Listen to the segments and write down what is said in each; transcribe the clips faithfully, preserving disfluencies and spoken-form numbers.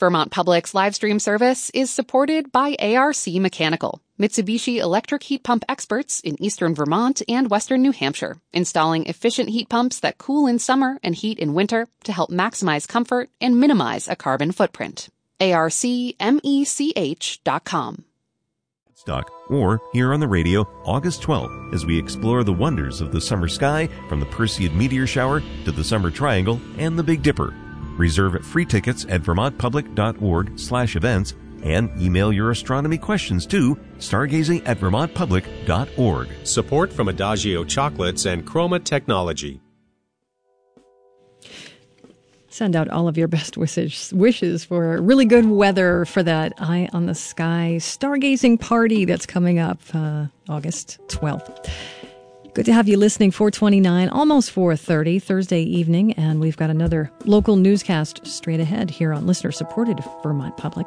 Vermont Public's live stream service is supported by A R C Mechanical, Mitsubishi electric heat pump experts in eastern Vermont and western New Hampshire, installing efficient heat pumps that cool in summer and heat in winter to help maximize comfort and minimize a carbon footprint. A R C mech dot com. Stock, or here on the radio August twelfth as we explore the wonders of the summer sky from the Perseid meteor shower to the Summer Triangle and the Big Dipper. Reserve free tickets at vermontpublic.org slash events and email your astronomy questions to stargazing at vermontpublic.org. Support from Adagio Chocolates and Chroma Technology. Send out all of your best wishes, wishes for really good weather for that Eye on the Sky stargazing party that's coming up uh, August twelfth. Good to have you listening. four twenty-nine, almost four thirty, Thursday evening, and we've got another local newscast straight ahead here on listener-supported Vermont Public.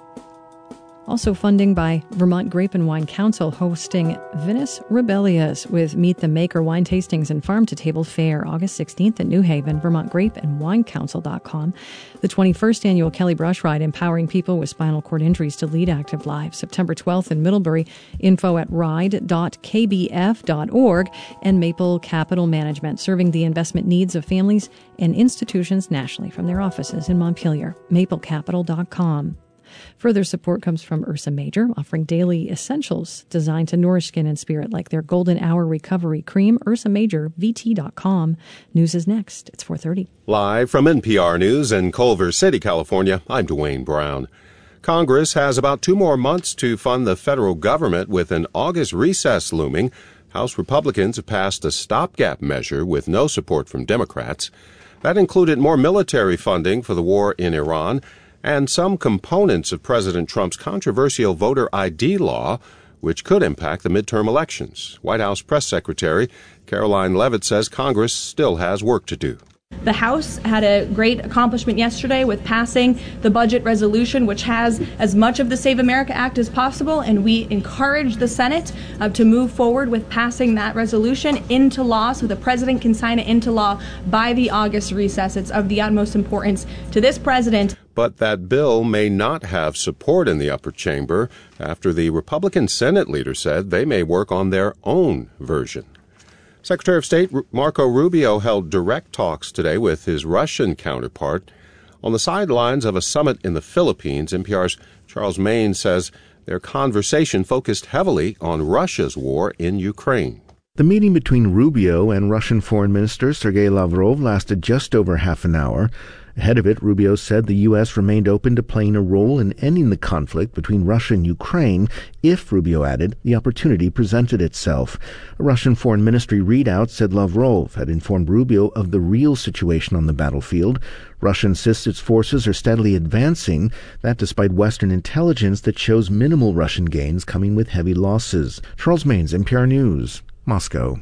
Also funding by Vermont Grape and Wine Council, hosting Vinous Rebellious with Meet the Maker wine tastings and farm-to-table fare, August sixteenth at New Haven, Vermont Grape and Wine Council dot com. The twenty-first annual Kelly Brush Ride, empowering people with spinal cord injuries to lead active lives, September twelfth in Middlebury. Info at ride dot k b f dot org. And Maple Capital Management, serving the investment needs of families and institutions nationally from their offices in Montpelier, maple capital dot com. Further support comes from Ursa Major, offering daily essentials designed to nourish skin and spirit, like their Golden Hour Recovery Cream. ursa major v t dot com. News is next. It's four thirty. Live from N P R News in Culver City, California, I'm Dwayne Brown. Congress has about two more months to fund the federal government with an August recess looming. House Republicans have passed a stopgap measure with no support from Democrats. That included more military funding for the war in Iran and some components of President Trump's controversial voter I D law, which could impact the midterm elections. White House Press Secretary Caroline Leavitt says Congress still has work to do. The House had a great accomplishment yesterday with passing the budget resolution, which has as much of the Save America Act as possible, and we encourage the Senate uh, to move forward with passing that resolution into law so the president can sign it into law by the August recess. It's of the utmost importance to this president. But that bill may not have support in the upper chamber after the Republican Senate leader said they may work on their own version. Secretary of State Marco Rubio held direct talks today with his Russian counterpart on the sidelines of a summit in the Philippines. N P R's Charles Main says their conversation focused heavily on Russia's war in Ukraine. The meeting between Rubio and Russian Foreign Minister Sergei Lavrov lasted just over half an hour. Ahead of it, Rubio said the U S remained open to playing a role in ending the conflict between Russia and Ukraine if, Rubio added, the opportunity presented itself. A Russian Foreign Ministry readout said Lavrov had informed Rubio of the real situation on the battlefield. Russia insists its forces are steadily advancing, that despite Western intelligence that shows minimal Russian gains coming with heavy losses. Charles Mains, N P R News, Moscow.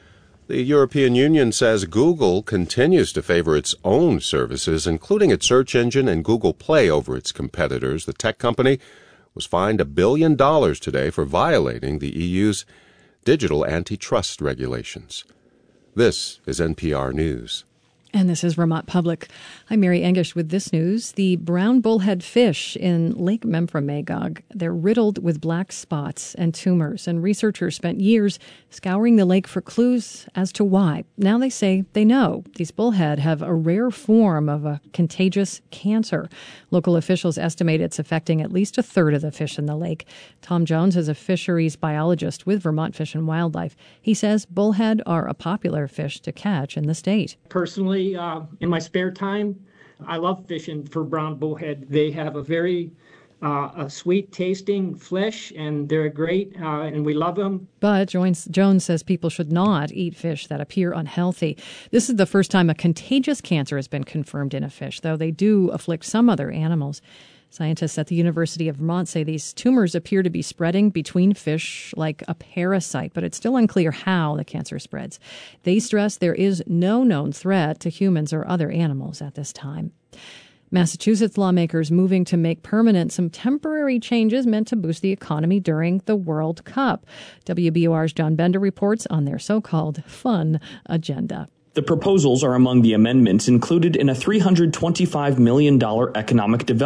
The European Union says Google continues to favor its own services, including its search engine and Google Play, over its competitors. The tech company was fined a billion dollars today for violating the E U's digital antitrust regulations. This is N P R News. And this is Vermont Public. I'm Mary Engish with this news. The brown bullhead fish in Lake Memphremagog, they're riddled with black spots and tumors, and researchers spent years scouring the lake for clues as to why. Now they say they know. These bullhead have a rare form of a contagious cancer. Local officials estimate it's affecting at least a third of the fish in the lake. Tom Jones is a fisheries biologist with Vermont Fish and Wildlife. He says bullhead are a popular fish to catch in the state. Personally, Uh, in my spare time, I love fishing for brown bullhead. They have a very uh, a sweet tasting flesh, and they're great, uh, and we love them. But Jones, Jones says people should not eat fish that appear unhealthy. This is the first time a contagious cancer has been confirmed in a fish, though they do afflict some other animals. Scientists at the University of Vermont say these tumors appear to be spreading between fish like a parasite, but it's still unclear how the cancer spreads. They stress there is no known threat to humans or other animals at this time. Massachusetts lawmakers moving to make permanent some temporary changes meant to boost the economy during the World Cup. W B O R's John Bender reports on their so-called fun agenda. The proposals are among the amendments included in a three hundred twenty-five million dollars economic development